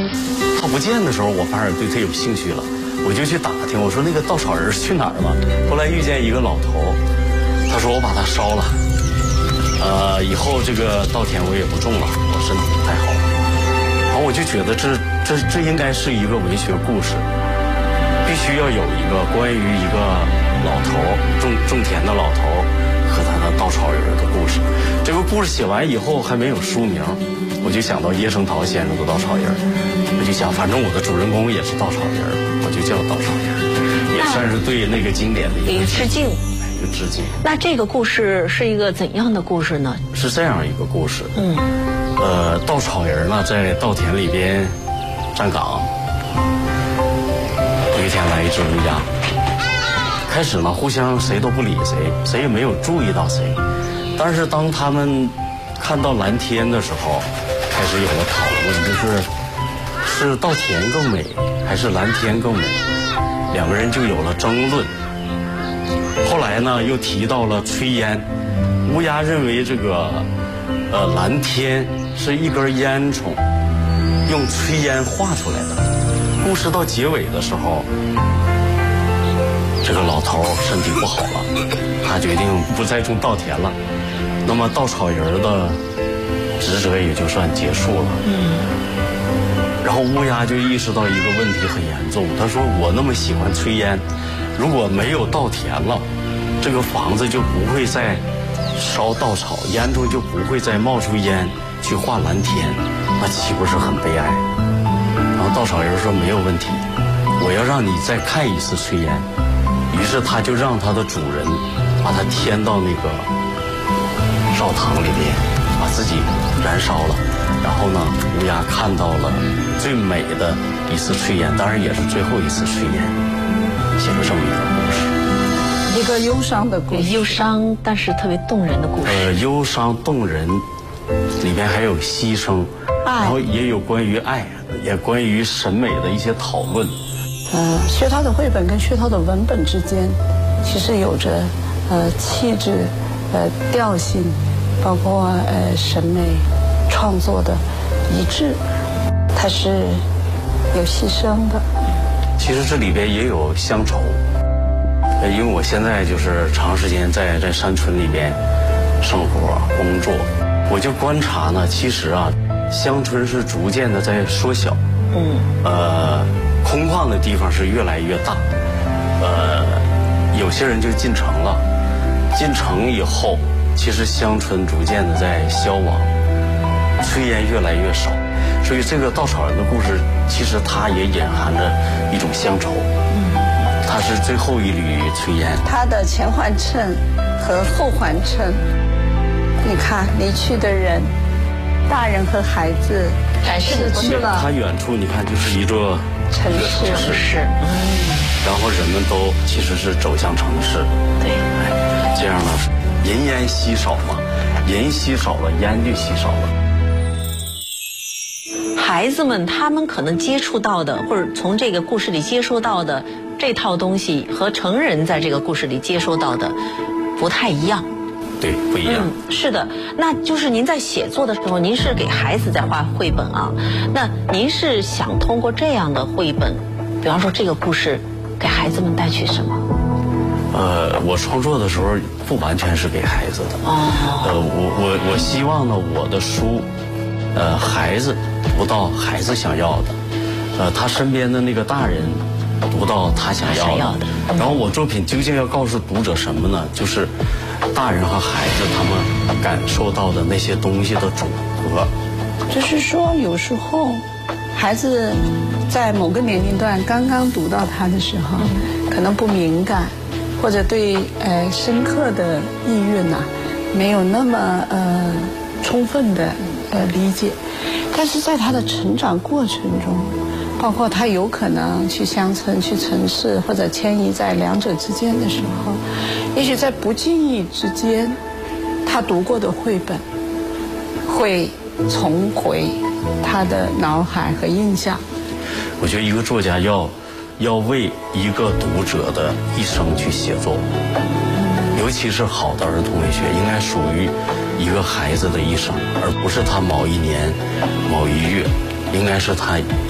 他不见的时候，我反而对他有兴趣了，我就去打听，我说那个稻草人去哪儿了？后来遇见一个老头，他说我把它烧了，以后这个稻田我也不种了，我身体不太好。然后我就觉得这应该是一个文学故事，必须要有一个关于一个老头种田的老头和他的稻草人的故事。这个故事写完以后还没有书名，我就想到叶圣陶先生的稻草人，我就想反正我的主人公也是稻草人，我就叫稻草人，也算是对那个经典的一个致敬。致敬。 那这个故事是一个怎样的故事呢？ 是这样一个故事。稻草人呢在稻田里边站岗。有一天来一只乌鸦，开始呢互相谁都不理谁，谁也没有注意到谁。但是当他们看到蓝天的时候，开始有了讨论，是稻田更美还是蓝天更美？两个人就有了争论。后来呢，又提到了炊烟。乌鸦认为这个蓝天是一根烟囱用炊烟画出来的。故事到结尾的时候，这个老头身体不好了，他决定不再种稻田了。那么稻草人的职责也就算结束了。然后乌鸦就意识到一个问题很严重，他说我那么喜欢炊烟，如果没有稻田了，这个房子就不会再烧稻草，烟囱就不会再冒出烟去画蓝天，那岂不是很悲哀？然后稻草人说没有问题，我要让你再看一次炊烟。于是他就让他的主人把他添到那个灶堂里面，把自己燃烧了。然后呢，乌鸦看到了最美的一次炊烟，当然也是最后一次炊烟，写了这么一个故事。 一个忧伤的故事， 忧伤但是特别动人的故事。 忧伤动人，里边还有牺牲，然后也有关于爱，也关于审美的一些讨论。 薛涛的绘本跟薛涛的文本之间，其实有着气质、调性，包括审美创作的一致，它是有牺牲的。 其实这里边也有乡愁。因为我现在就是长时间在山村里边生活工作，我就观察呢，其实啊，乡村是逐渐的在缩小，空旷的地方是越来越大，有些人就进城了，进城以后，其实乡村逐渐的在消亡，炊烟越来越少，所以这个稻草人的故事，其实它也隐含着一种乡愁。它是最后一缕炊烟， 它的前环衬和后环衬，你看离去的人，大人和孩子展示去了。 它远处你看就是一座城市， 然后人们都其实是走向城市。 对， 这样呢，人烟稀少嘛，人稀少了，烟就稀少了。 孩子们他们可能接触到的，或者从这个故事里接收到的这套东西，和成人在这个故事里接收到的不太一样。 对，不一样。 是的，那就是您在写作的时候，您是给孩子在画绘本啊？那您是想通过这样的绘本，比方说这个故事，给孩子们带去什么？ 我创作的时候不完全是给孩子的。我希望呢，我的书，孩子读到孩子想要的，他身边的那个大人读到他想要的。然后我作品究竟要告诉读者什么呢？就是大人和孩子他们感受到的那些东西的总和。 就是说，有时候孩子在某个年龄段刚刚读到他的时候，可能不敏感，或者对深刻的意蕴呐，没有那么充分的理解。但是在他的成长过程中，包括他有可能去乡村、去城市，或者迁移在两者之间的时候，也许在不经意之间，他读过的绘本会重回他的脑海和印象。 我觉得一个作家要为一个读者的一生去写作，尤其是好的儿童文学，应该属于一个孩子的一生，而不是他某一年、某一月，应该是他